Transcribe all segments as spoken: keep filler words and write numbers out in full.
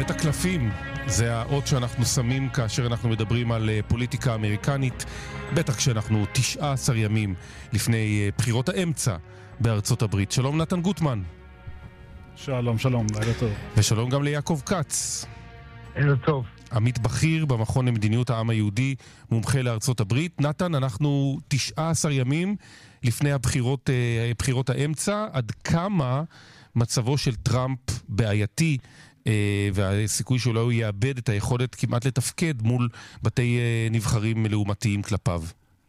בית הקלפים זה האות שאנחנו שמים כאשר אנחנו מדברים על פוליטיקה אמריקנית, בטח כשאנחנו תשעה עשר ימים לפני בחירות האמצע בארצות הברית. שלום נתן גוטמן. שלום, שלום, לילה טוב. ושלום גם ליעקב קץ. לילה טוב. עמית בכיר במכון למדיניות העם היהודי, מומחה לארצות הברית. נתן, אנחנו תשעה עשר ימים לפני הבחירות, בחירות האמצע. עד כמה מצבו של טראמפ בעייתי, והסיכוי שאולי הוא יאבד את היכולת כמעט לתפקד מול בתי נבחרים לעומתיים כלפיו?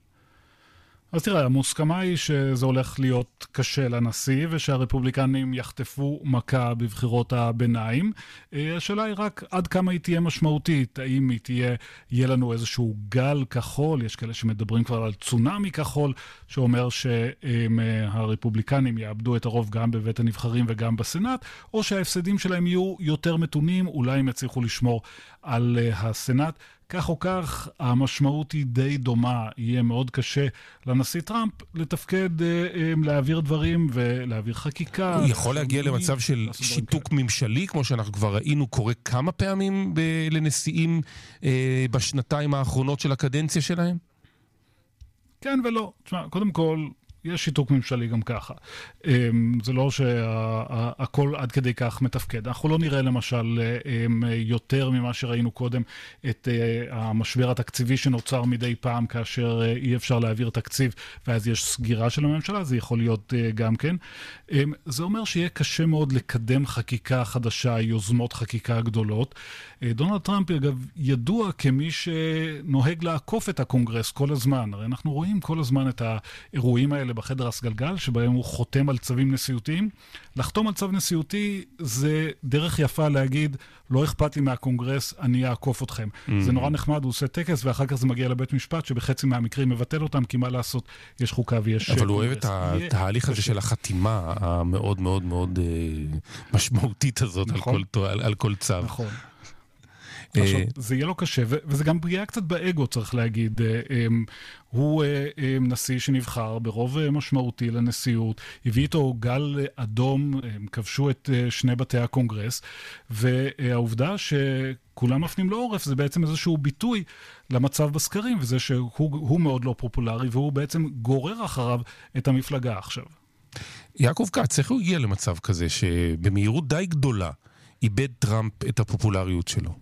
אז תראה, המוסכמה היא שזה הולך להיות קשה לנשיא, ושהרפובליקנים יחטפו מכה בבחירות הביניים. השאלה היא רק עד כמה היא תהיה משמעותית. האם היא תהיה, יהיה לנו איזשהו גל כחול, יש כאלה שמדברים כבר על צונמי כחול, שאומר שהרפובליקנים יאבדו את הרוב גם בבית הנבחרים וגם בסנאט, או שההפסדים שלהם יהיו יותר מתונים, אולי הם יצליחו לשמור על הסנאט. כך או כך, המשמעות היא די דומה. יהיה מאוד קשה לנשיא טראמפ לתפקד, להעביר דברים ולהעביר חקיקה. הוא יכול להגיע למצב של שיתוק ממשלי, כמו שאנחנו כבר ראינו, קורה כמה פעמים לנשיאים בשנתיים האחרונות של הקדנציה שלהם? כן ולא. תשמע, קודם כל, יש שיתוק ממשלי גם ככה. זה לא שהכל עד כדי כך מתפקד. אנחנו לא נראה למשל יותר ממה שראינו קודם את המשבר התקציבי שנוצר מדי פעם כאשר אי אפשר להעביר תקציב ואז יש סגירה של הממשלה, זה יכול להיות גם כן. זה אומר שיהיה קשה מאוד לקדם חקיקה חדשה, יוזמות חקיקה גדולות. דונלד טראמפ אגב ידוע כמי שנוהג לעקוף את הקונגרס כל הזמן. הרי אנחנו רואים כל הזמן את האירועים האלה בחדר הסגלגל, שבהם הוא חותם על צווים נשיאותיים. לחתום על צו נשיאותי זה דרך יפה להגיד, לא אכפת לי מהקונגרס, אני אעקוף אתכם. Mm-hmm. זה נורא נחמד, הוא עושה טקס, ואחר כך זה מגיע לבית משפט, שבחצי מהמקרים מבטל אותם, כי מה לעשות, יש חוקה ויש... אבל הוא אוהב את התהליך הזה של החתימה, המאוד מאוד מאוד משמעותית הזאת, נכון. על, כל, על, על כל צו. נכון. עכשיו, זה יהיה לו קשה, וזה גם פגיעה קצת באגו, צריך להגיד. הוא נשיא שנבחר ברוב משמעותי לנשיאות, הביא איתו גל אדום, כבשו את שני בתי הקונגרס, והעובדה שכולם מפנים לו עורף, זה בעצם איזשהו ביטוי למצב בסקרים, וזה שהוא מאוד לא פופולרי, והוא בעצם גורר אחריו את המפלגה עכשיו. יעקב קץ, איך הוא הגיע למצב כזה, שבמהירות די גדולה איבד טראמפ את הפופולריות שלו?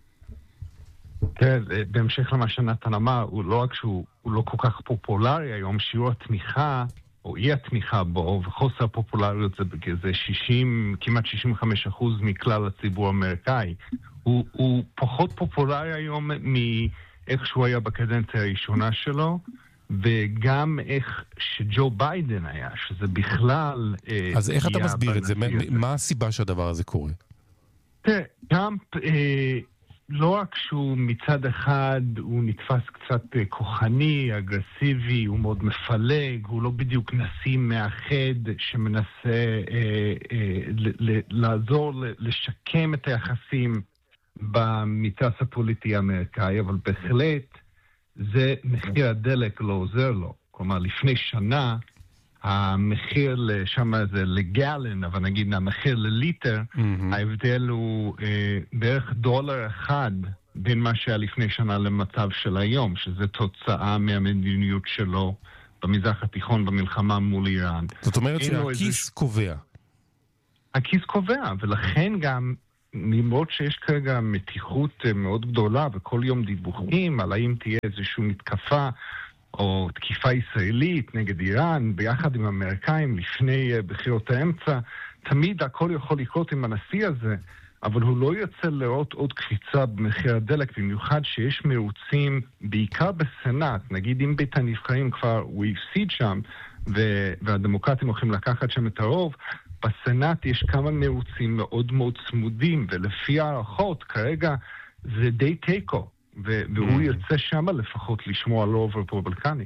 כן, בהמשך למה שנתן אמר, הוא לא רק שהוא לא כל כך פופולרי היום, שיעור התמיכה, או אי התמיכה בו, וחוסר הפופולריות זה בכזה שישים, כמעט שישים וחמישה אחוז מכלל הציבור האמריקאי. הוא, הוא פחות פופולרי היום מאיך שהוא היה בקדנציה הראשונה שלו, וגם איך שג'ו ביידן היה, שזה בכלל... אז איך אתה מסביר את זה? מה הסיבה שהדבר הזה קורה? תראה, טראמפ... לא רק שהוא מצד אחד, הוא נתפס קצת כוחני, אגרסיבי, הוא מאוד מפלג, הוא לא בדיוק נשיא מאחד שמנסה אה, אה, ל- ל- לעזור, ל- לשקם את היחסים במתרס הפוליטי האמריקאי, אבל בהחלט זה מחיר הדלק לא עוזר לו. כלומר, לפני שנה, המחיר לשם זה לגלן, אבל נגיד המחיר לליטר, mm-hmm. ההבדל הוא אה, בערך דולר אחד בין מה שהיה לפני שנה למצב של היום, שזה תוצאה מהמדיניות שלו במזרח התיכון, במלחמה מול איראן. זאת אומרת שהכיס איזה... קובע. הכיס קובע, ולכן גם, למרות שיש כרגע מתיחות מאוד גדולה, וכל יום דיווחים על האם תהיה איזושהי מתקפה, או תקיפה ישראלית נגד איראן, ביחד עם האמריקאים לפני בחירות האמצע, תמיד הכל יכול לקרות עם הנשיא הזה, אבל הוא לא יוצא לראות עוד קפיצה במחיר הדלק, במיוחד שיש מירוצים, בעיקר בסנאט, נגיד אם בית הנבחרים כבר הוא הפסיד שם, והדמוקרטים הולכים לקחת שם את הרוב, בסנאט יש כמה מירוצים מאוד מאוד צמודים, ולפי הערכות כרגע זה די טייקו. והוא יוצא שם לפחות לשמוע על רוב רפובליקני.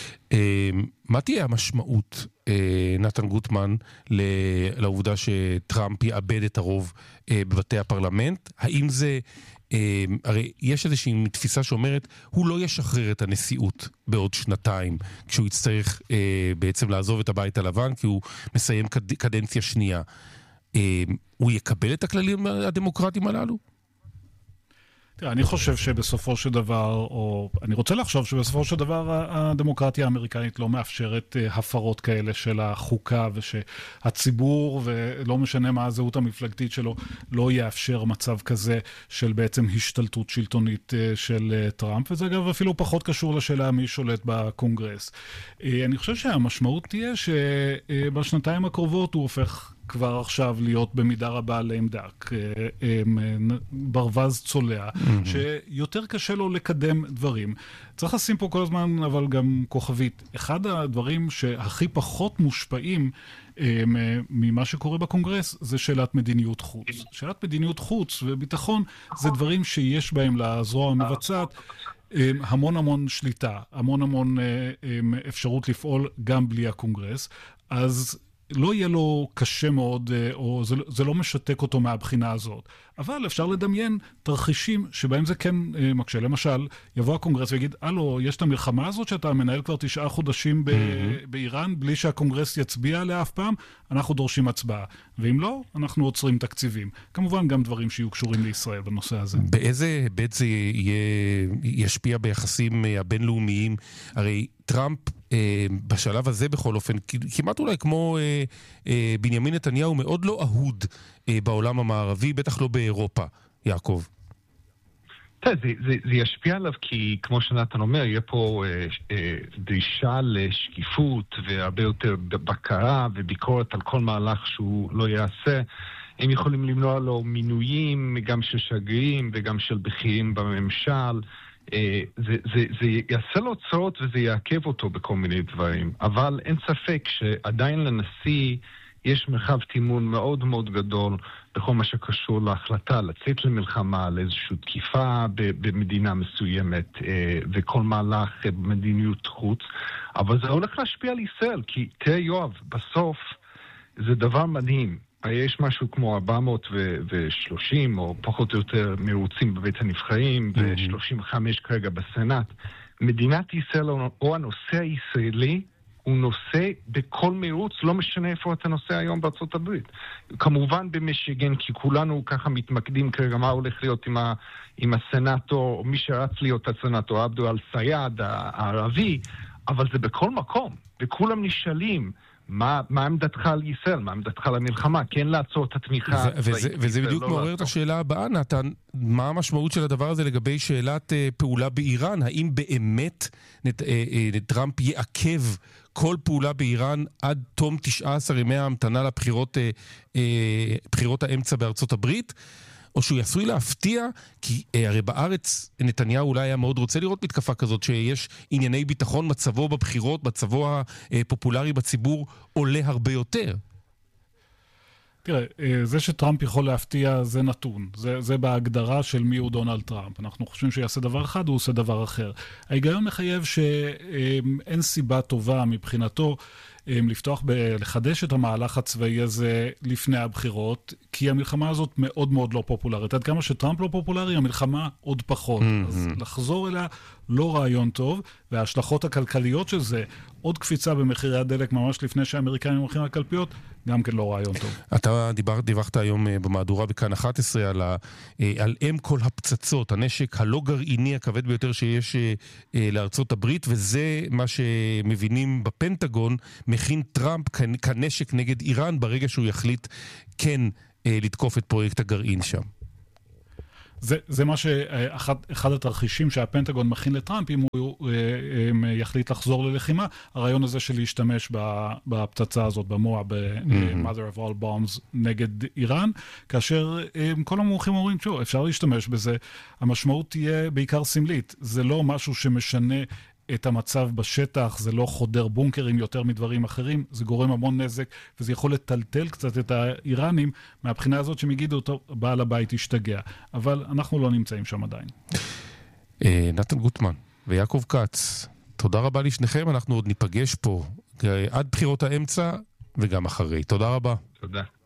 מה תהיה המשמעות, נתן גוטמן, לעובדה שטראמפ יאבד את הרוב בבתי הפרלמנט? האם זה, הרי יש איזושהי תפיסה שאומרת, הוא לא ישחרר את הנשיאות בעוד שנתיים, כשהוא יצטרך בעצם לעזוב את הבית הלבן, כי הוא מסיים קדנציה שנייה. הוא יקבל את הכללים הדמוקרטיים הללו? תראה, אני חושב שבסופו של דבר, או אני רוצה לחשוב שבסופו של דבר הדמוקרטיה האמריקנית לא מאפשרת הפרות כאלה של החוקה, ושהציבור, ולא משנה מה הזהות המפלגתית שלו, לא יאפשר מצב כזה של בעצם השתלטות שלטונית של טראמפ, וזה אגב אפילו פחות קשור לשאלה מי שולט בקונגרס. אני חושב שהמשמעות תהיה שבשנתיים הקרובות הוא הופך כבר עכשיו להיות במידה רבה לעמדה, ברווז צולע, שיותר קשה לו לקדם דברים. צריך לשים פה כל הזמן, אבל גם כוכבית. אחד הדברים שהכי פחות מושפעים ממה שקורה בקונגרס, זה שאלת מדיניות חוץ. שאלת מדיניות חוץ וביטחון זה דברים שיש בהם לזרוע המבצעת, המון המון שליטה, המון המון אפשרות לפעול גם בלי הקונגרס, אז לא יהיה לו קשה מאוד, או זה, זה לא משתק אותו מהבחינה הזאת. אבל אפשר לדמיין תרחישים שבהם זה כן מקשה. למשל, יבוא הקונגרס ויגיד, אלו, יש את המלחמה הזאת שאתה מנהל כבר תשעה חודשים ב- mm-hmm. באיראן, בלי שהקונגרס יצביע עליה אף פעם, אנחנו דורשים הצבעה. ואם לא, אנחנו עוצרים תקציבים. כמובן גם דברים שיהיו קשורים לישראל בנושא הזה. באיזה היבט זה יהיה, ישפיע ביחסים הבינלאומיים? הרי טראמפ אה, בשלב הזה בכל אופן, כמעט אולי כמו אה, אה, בנימין נתניהו, מאוד לא אהוד אה, בעולם המערבי, בטח לא באירופה, יעקב. זה, זה, זה ישפיע עליו כי, כמו שנתן אומר, יהיה פה אה, אה, דרישה לשקיפות והרבה יותר בקרה וביקורת על כל מהלך שהוא לא יעשה. הם יכולים למנוע לו מינויים, גם של שגרירים וגם של בכירים בממשל. זה, זה, זה יעשה לו צרות וזה יעכב אותו בכל מיני דברים. אבל אין ספק שעדיין לנשיא יש מרחב תימון מאוד מאוד גדול בכל מה שקשור להחלטה לצאת למלחמה, לאיזושהי תקיפה במדינה מסוימת וכל מהלך במדיניות חוץ. אבל זה הולך להשפיע על ישראל, כי תראה יואב, בסוף זה דבר מדהים. יש משהו כמו ארבע מאות ושלושים או פחות או יותר מרוצים בבית הנבחרים ו-שלושים וחמש כרגע בסנאט. מדינת ישראל או הנושא הישראלי הוא נושא בכל מרוץ, לא משנה איפה אתה נושא היום בארצות הברית. כמובן במישיגן, כי כולנו ככה מתמקדים כרגע מה הולך להיות עם, ה, עם הסנאטור, או מי שרץ להיות הסנאטור, עבדו אל-סייד, הערבי, אבל זה בכל מקום, וכולם נשאלים, מה, מה עמדתך על ישראל? מה עמדתך על המלחמה? כן לעצור את התמיכה. וזה, וזה בדיוק לא מעורר את השאלה הבאה, נתן. מה המשמעות של הדבר הזה לגבי שאלת uh, פעולה באיראן? האם באמת נת, uh, uh, טראמפ יעכב כל פעולה באיראן עד תום תשעה עשר ימי ההמתנה לבחירות uh, uh, בחירות האמצע בארצות הברית? או שהוא יעשוי להפתיע, כי הרי בארץ נתניהו אולי היה מאוד רוצה לראות מתקפה כזאת, שיש ענייני ביטחון, מצבו בבחירות, מצבו הפופולרי בציבור עולה הרבה יותר. תראה, זה שטראמפ יכול להפתיע זה נתון. זה, זה בהגדרה של מי הוא דונלד טראמפ. אנחנו חושבים שיעשה דבר אחד, הוא עושה דבר אחר. ההיגיון מחייב שאין סיבה טובה מבחינתו לפתוח, ב- לחדש את המהלך הצבאי הזה לפני הבחירות, כי המלחמה הזאת מאוד מאוד לא פופולרית. עד כמה שטראמפ לא פופולרי, המלחמה עוד פחות. Mm-hmm. אז לחזור אליה לא רעיון טוב, וההשלכות הכלכליות של זה, עוד קפיצה במחירי הדלק ממש לפני שהאמריקאים הולכים לקלפיות, גם כן לא רעיון טוב. אתה דיבר, דיווחת היום במהדורה בכאן אחת עשרה על, ה, על אם כל הפצצות, הנשק הלא גרעיני הכבד ביותר שיש לארצות הברית, וזה מה שמבינים בפנטגון, מכין טראמפ כנשק נגד איראן ברגע שהוא יחליט כן לתקוף את פרויקט הגרעין שם. זה, זה מה שאחד אחד התרחישים שהפנטגון מכין לטראמפ, אם הוא יחליט לחזור ללחימה, הרעיון הזה של להשתמש בפצצה הזאת, במוע, ב-Mother of All Bombs נגד איראן, כאשר כל המומחים אומרים, שוב, אפשר להשתמש בזה, המשמעות תהיה בעיקר סמלית, זה לא משהו שמשנה את המצב בשטח, זה לא חודר בונקרים יותר מדברים אחרים, זה גורם המון נזק, וזה יכול לטלטל קצת את האיראנים, מהבחינה הזאת שהם יגידו אותו, בעל הבית ישתגע. אבל אנחנו לא נמצאים שם עדיין. נתן גוטמן ויעקב כץ, תודה רבה לשניכם, אנחנו עוד ניפגש פה עד בחירות האמצע וגם אחרי. תודה רבה. תודה.